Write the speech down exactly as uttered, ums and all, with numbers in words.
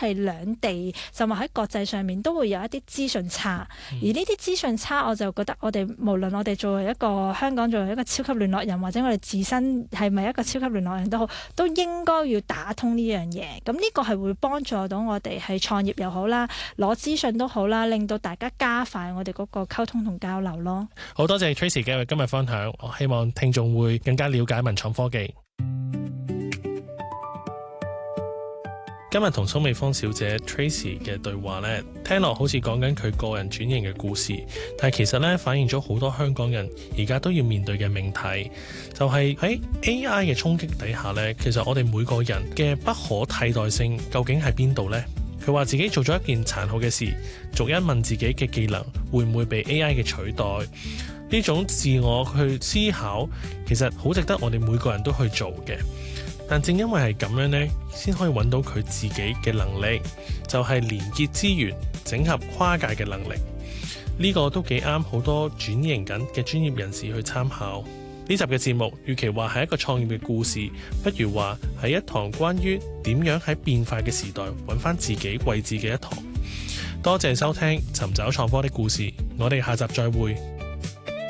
係兩地甚至喺國際上面都會有一啲資訊差，嗯、而呢啲資訊差我就覺得我哋無論我哋作為一個香港作為一個超級聯絡人，或者我哋自身係咪一個超級聯絡人都好，都應該要打通呢樣嘢。咁呢個係會幫助到我哋係創業又好啦，攞資訊都好啦，令到大家加快我哋嗰個溝通同交流咯。 好多謝 Tracy 嘅今日分享，我希望聽眾會更加了解文創科技。今日同蘇美芳小姐 Tracy 嘅對話呢，聽落好似講緊佢個人轉型嘅故事，但係其實呢，反映咗好多香港人而家都要面對嘅命題，就係喺 A I 嘅衝擊底下呢，其實我哋每個人嘅不可替代性究竟喺邊度呢？佢話自己做咗一件殘酷嘅事，逐一問自己嘅技能會唔會被 A I 嘅取代？呢種自我去思考，其實好值得我哋每個人都去做嘅。但正因為係咁樣呢，先可以揾到佢自己嘅能力，就係連結資源、整合跨界嘅能力。呢個都幾啱好多轉型緊嘅專業人士去參考。呢集嘅節目，與其話係一個創業嘅故事，不如話係一堂關於點樣喺變化嘅時代揾翻自己位置嘅一堂。多謝收聽《尋找創科的故事》，我哋下集再會。